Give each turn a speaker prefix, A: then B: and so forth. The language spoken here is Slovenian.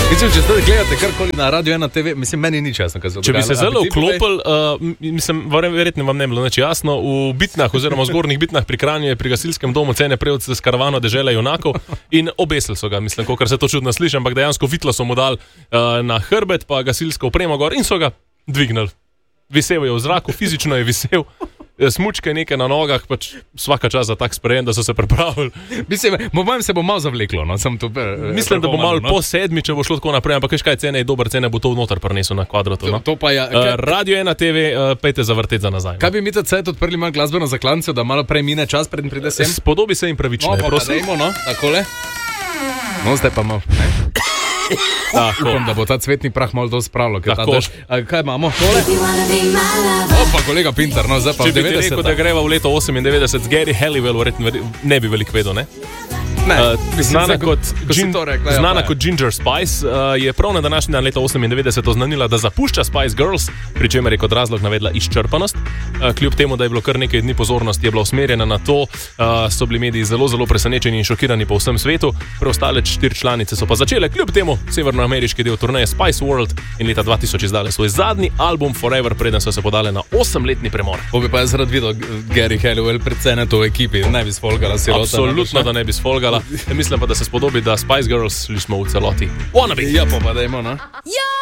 A: Mislim, če zdaj gledate karkoli na Radio 1 TV, mislim, meni ni jasno, kaj se dogaja.
B: Če bi se zelo vklopil, mislim, verjetno vam ne bilo nič jasno, v Bitnah oziroma v zgornjih Bitnah pri Kranju je pri gasilskem domu cene prevod s karavano dežele junakov in obesili so ga, mislim, kolikor se to čudno sliši, ampak dejansko vitlo so mu dali na hrbet, pa gasilsko opremo gor in so ga dvignili. Visel je v zraku, fizično je visel. Smučke neke na nogah, pač vsaka čas za tak sprejem, da so se pripravili.
A: Mislim, mojem se bo malo zavleklo, no, sem tu.
B: Mislim, da bo malo po 7, če bo šlo tako naprej, ampak kaj cene je dober, cene bo to noter prinesel na kvadratu. No?
A: To pa je.
B: Radio 1 TV, pejte zavrteti za nazaj.
A: Kaj bi mi ta cajt odprli malo glasbeno zaklanco, da malo prej mine čas, preden pride sem?
B: Spodobi se jim pravično, prosim.
A: Dajmo, no, takole. No, zdaj pa malo. Upam, da bo ta cvetni prah malo dosti spravilo. Kaj imamo? Opa, kolega Pintar, no zdaj pa v 90.
B: Če bi ti rekel, da greva v leto 98 z Gary Halliwell, ne bi veliko vedel, ne? Znana kot Ginger Spice je prav na današnji dan leta 98 oznanila, da zapušča Spice Girls, pri čemer je kot razlog navedla izčrpanost. Kljub temu, da je bilo kar nekaj dni pozornosti je bila usmerjena na to, so bili mediji zelo, zelo presenečeni in šokirani po vsem svetu. Preostale 4 članice so pa začele kljub temu severnoameriški del turneje Spice World in leta 2000 izdale svoj zadnji album Forever, preden so se podale na 8-letni premor.
A: Bi pa jaz rad videl Gary Halliwell predvsem to v ekipi, ne bi sfolgala sirota.
B: Absolutno, da ne bi sfolgala. Mislim pa, da se spodobi, da Spice Girls slišimo v celoti.
A: Ja, pa dajmo, no?